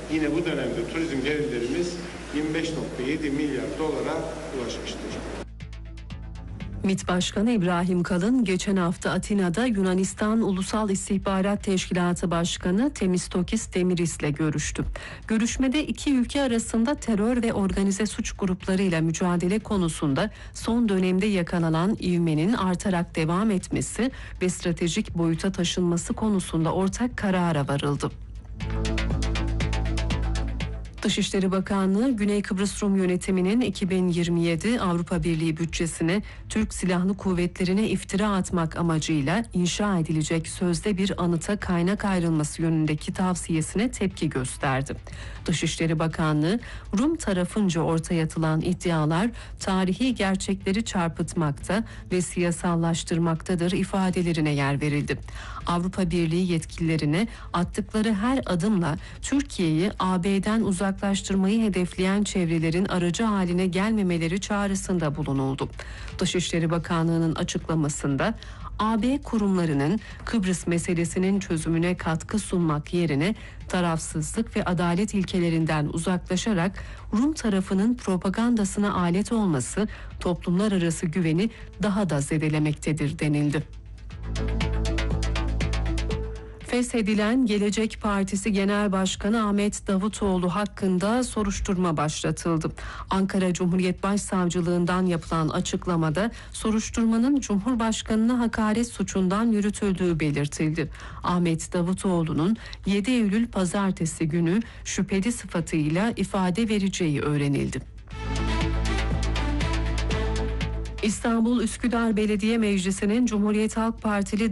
Yine bu dönemde turizm gelirlerimiz 25,7 milyar dolara ulaşmıştır. MİT Başkanı İbrahim Kalın geçen hafta Atina'da Yunanistan Ulusal İstihbarat Teşkilatı Başkanı Temistokis Demiris'le görüştü. Görüşmede iki ülke arasında terör ve organize suç gruplarıyla mücadele konusunda son dönemde yakalanan ivmenin artarak devam etmesi ve stratejik boyuta taşınması konusunda ortak karara varıldı. Dışişleri Bakanlığı, Güney Kıbrıs Rum Yönetimi'nin 2027 Avrupa Birliği bütçesine Türk Silahlı Kuvvetleri'ne iftira atmak amacıyla inşa edilecek sözde bir anıta kaynak ayrılması yönündeki tavsiyesine tepki gösterdi. Dışişleri Bakanlığı, Rum tarafınca ortaya atılan iddialar tarihi gerçekleri çarpıtmakta ve siyasallaştırmaktadır ifadelerine yer verildi. Avrupa Birliği yetkililerine attıkları her adımla Türkiye'yi AB'den uzaklaştırmayı hedefleyen çevrelerin aracı haline gelmemeleri çağrısında bulunuldu. Dışişleri Bakanlığı'nın açıklamasında AB kurumlarının Kıbrıs meselesinin çözümüne katkı sunmak yerine tarafsızlık ve adalet ilkelerinden uzaklaşarak Rum tarafının propagandasına alet olması toplumlar arası güveni daha da zedelemektedir denildi. Feshedilen Gelecek Partisi Genel Başkanı Ahmet Davutoğlu hakkında soruşturma başlatıldı. Ankara Cumhuriyet Başsavcılığından yapılan açıklamada soruşturmanın Cumhurbaşkanı'na hakaret suçundan yürütüldüğü belirtildi. Ahmet Davutoğlu'nun 7 Eylül Pazartesi günü şüpheli sıfatıyla ifade vereceği öğrenildi. İstanbul Üsküdar Belediye Meclisi'nin Cumhuriyet Halk Partili